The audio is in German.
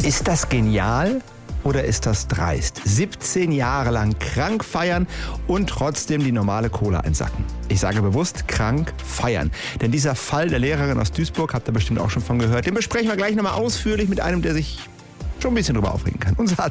Ist das genial oder ist das dreist? 17 Jahre lang krank feiern und trotzdem die normale Kohle einsacken. Ich sage bewusst krank feiern. Denn dieser Fall der Lehrerin aus Duisburg, habt ihr bestimmt auch schon von gehört, den besprechen wir gleich nochmal ausführlich mit einem, der sich schon ein bisschen drüber aufregen kann. Unser